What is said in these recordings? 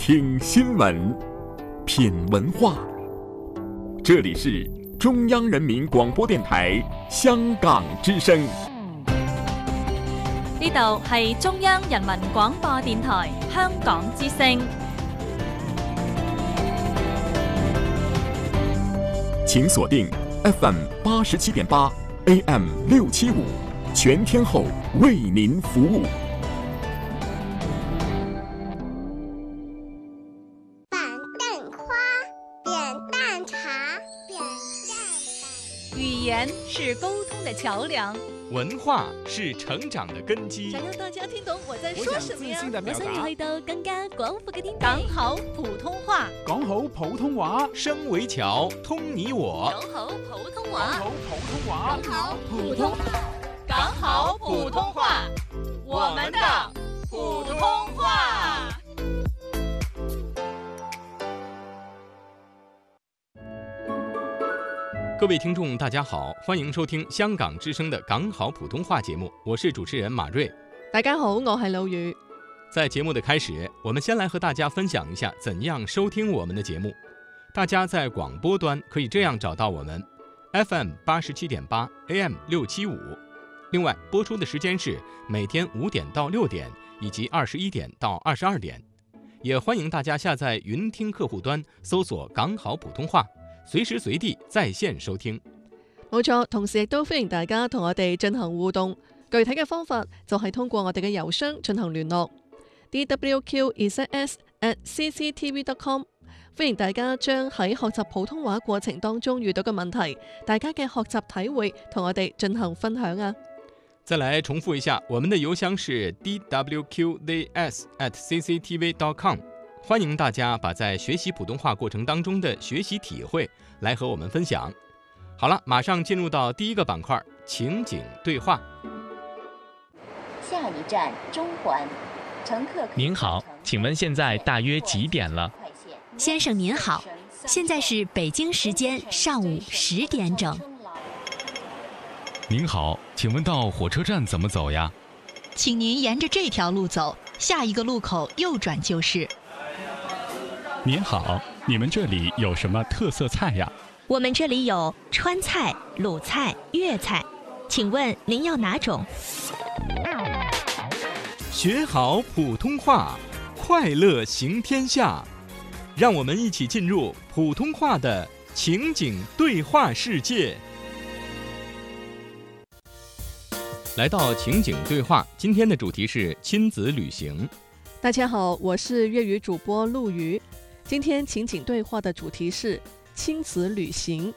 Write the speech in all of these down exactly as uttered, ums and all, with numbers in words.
听新闻，品文化。这里是中央人民廣播電台香港之聲。 呢度係中央人民廣播電台香港之聲。 請鎖定 F M 八十七點八 A M 六七五，全天候為您服務。 語言是溝通的橋樑， 文化是成長的根基。 想讓大家聽懂我在說什麼呀？ 我想要去到更加廣闊嘅天地。 講好普通話， 講好普通話， 聲為橋，通你我。 講好普通話， 講好普通話， 講好普通話， 講好普通話，我們的普通話。 各位聽眾大家好，歡迎收聽香港之聲的港好普通話節目，我是主持人馬瑞。 大家好，我係老宇。 在節目的開始，我們先來和大家分享一下怎樣收聽我們的節目。大家在廣播端可以這樣找到我們 F M 八十七點八 A M 六七五，另外播出的時間是每天五點到六點以及二十一點到二十二點。也歡迎大家下載雲聽客戶端搜索港好普通話，隨時隨地在線收聽。 冇錯，同時亦都歡迎大家同我哋進行互動，具體嘅方法就係通過我哋嘅郵箱進行聯絡 d w q z s at c c t v dot com。 歡迎大家將喺學習普通話過程當中遇到嘅問題，大家嘅學習體會同我哋進行分享啊。 再來重複一下，我們的郵箱是 d w q z s at c c t v dot com。歡迎大家把在學習普通話過程當中的學習體會來和我們分享。好了，馬上進入到第一個板塊，情景對話。 下一站中環，乘客。 您好，請問現在大約幾點了？ 先生您好，現在是北京時間上午十點整。 您好，請問到火車站怎麼走呀？ 請您沿着這條路走，下一個路口右轉就是。 您好，你們這裡有什麼特色菜呀？ 我們這裡有川菜、魯菜、粵菜，請問您要哪種？ 學好普通話，快樂行天下。讓我們一起進入普通話的情景對話世界。來到情景對話，今天的主題是親子旅行。 大家好，我是粵語主播陸瑜。今天情景對話的主題是親子旅行。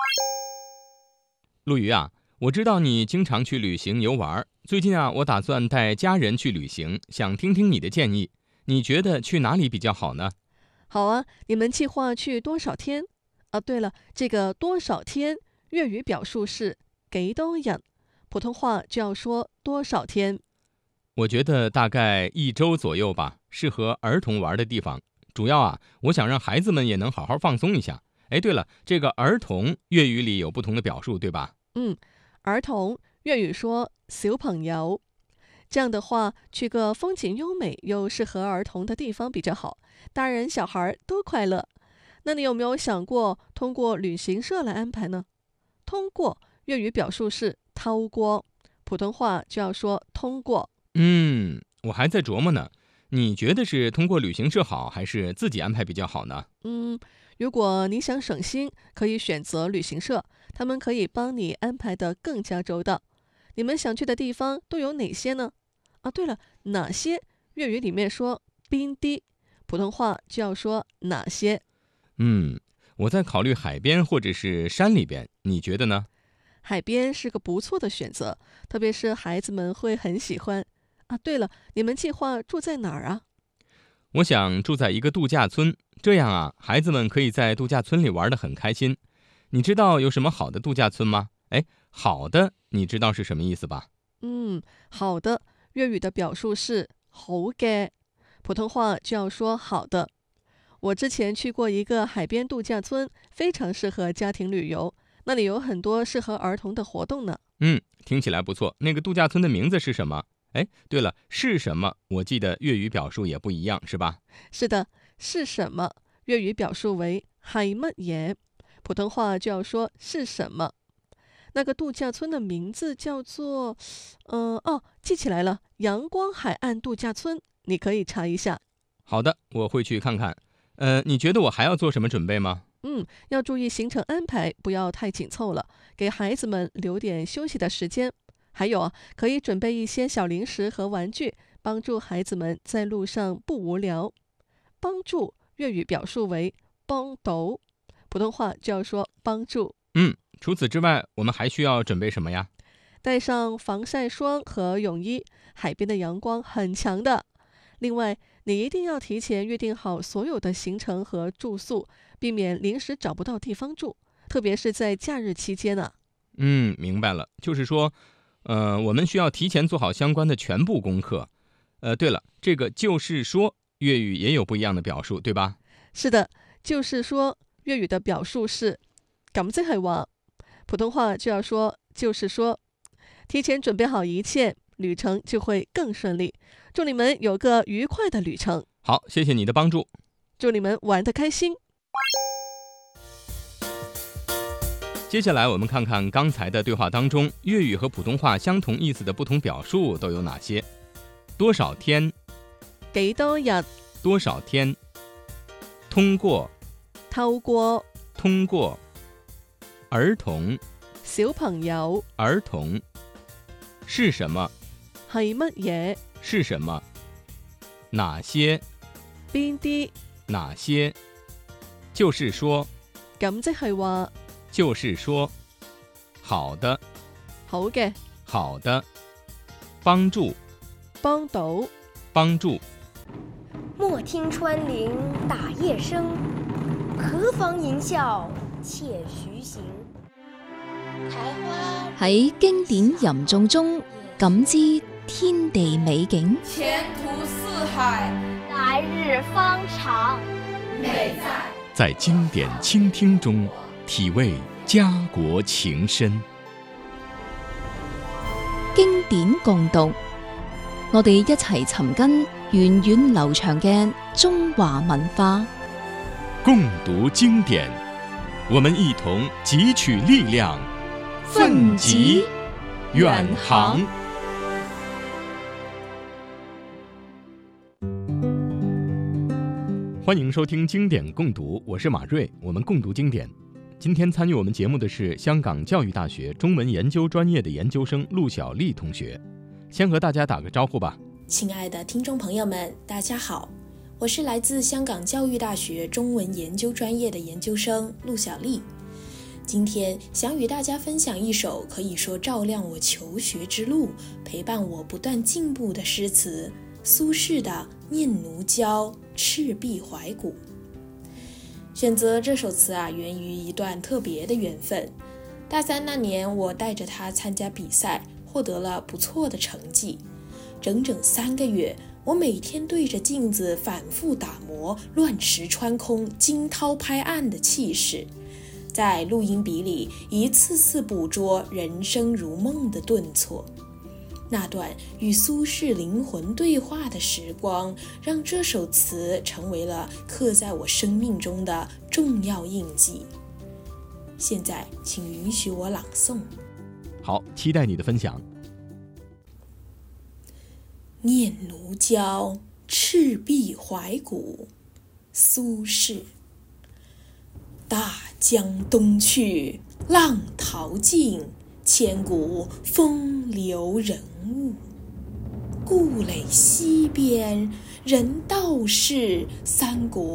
陸瑜啊，我知道你經常去旅行遊玩，最近啊，我打算帶家人去旅行，想聽聽你的建議。你覺得去哪裡比較好呢？ 好啊，你們計劃去多少天？啊，對了，這個多少天粵語表述是幾多日，普通話就要說多少天。 我覺得大概一周左右吧，適合兒童玩的地方。主要啊，我想讓孩子們也能好好放鬆一下。哎，對了，這個兒童粵語裡有不同的表述，對吧？ 嗯，兒童粵語說小朋友。這樣的話，去個風景優美又適合兒童的地方比較好，大人小孩都快樂。那你有沒有想過通過旅行社來安排呢？通過粵語表述是透過，普通話就要說通過。 嗯，我還在琢磨呢。你覺得是通過旅行社好，還是自己安排比較好呢？ 嗯，如果你想省心，可以選擇旅行社，他們可以幫你安排得更加周到。你們想去的地方都有哪些呢？啊，對了，哪些粵語裡面說邊啲，普通話就要說哪些。 嗯，我在考慮海邊或者是山裡邊，你覺得呢？ 海邊是個不錯的選擇，特別是孩子們會很喜歡。啊，對了，你們計劃住在哪兒啊？ 我想住在一個度假村，這樣啊，孩子們可以在度假村裡玩得很開心。你知道有什麼好的度假村嗎？哎，好的，你知道是什麼意思吧？ 嗯，好的，粵語的表述是好嘅，普通話就要說好的。我之前去過一個海邊度假村，非常適合家庭旅遊，那裡有很多適合兒童的活動呢。 嗯，聽起來不錯。那個度假村的名字是什麼？哎，對了，是什麼？我記得粵語表述也不一樣，是吧？ 是的， 是什么，粤语表述为係乜嘢，普通话就要说是什么。那个度假村的名字叫做，呃，哦，记起来了，阳光海岸度假村，你可以查一下。 好的，我会去看看。呃，你觉得我还要做什么准备吗？ 嗯，要注意行程安排，不要太紧凑了，给孩子们留点休息的时间。还有啊，可以准备一些小零食和玩具，帮助孩子们在路上不无聊。帮助粤语表述为幫到，普通话就要说帮助。 嗯，除此之外，我们还需要准备什么呀？ 带上防晒霜和泳衣，海边的阳光很强的。另外，你一定要提前约定好所有的行程和住宿，避免临时找不到地方住，特别是在假日期间呢。 嗯，明白了，就是说，呃，我们需要提前做好相关的全部功课。呃，对了，这个就是说，粤语也有不一样的表述，对吧？ 是的，就是说，粤语的表述是咁即係話，普通话就要说就是说。提前准备好一切，旅程就会更顺利。祝你们有个愉快的旅程。 好，谢谢你的帮助。 祝你们玩得开心。 接下来我们看看刚才的对话当中，粤语和普通话相同意思的不同表述都有哪些？多少天？ 幾多日？ 多少天？通過？ 透過？ 通過？兒童？ 小朋友？ 兒童？是什麼？ 係乜嘢？ 是什麼？哪些？ 邊啲？ 哪些？就是說？ 咁即係話？ 就是說。好的。 好嘅。 好的。幫助。 幫到。 幫助。 莫聽穿林打葉聲，何妨吟嘯且徐行。 喺經典吟誦中感知天地美景， 前途似海， 來日方長。 美在在經典傾聽中體味家國情深。 經典共讀，我哋一齊尋根源遠流長嘅中華文化。 共讀經典，我們一同汲取力量，奮楫遠航。歡迎收聽經典共讀，我是馬瑞，我們共讀經典。今天參與我們節目的是香港教育大學中文研究專業的研究生陸小麗同學。先和大家打個招呼吧。 親愛的聽眾朋友們，大家好，我是來自香港教育大學中文研究專業的研究生陸小麗。今天想與大家分享一首可以說照亮我求學之路，陪伴我不斷進步的詩詞，蘇軾的《念奴嬌·赤壁懷古》。選擇這首詞啊，源於一段特別的緣分。大三那年，我帶着它參加比賽，獲得了不錯的成績。整整三個月，我每天對着鏡子反覆打磨，亂石穿空、驚濤拍岸的氣勢，在錄音筆裡一次次捕捉人生如夢的頓挫。那段與蘇軾靈魂對話的時光，讓這首詞成為了刻在我生命中的重要印記。現在請允許我朗誦。 好，期待你的分享。 念奴嬌·赤壁懷古，蘇軾。大江東去，浪淘盡，千古風流人物。故壘西邊，人道是三國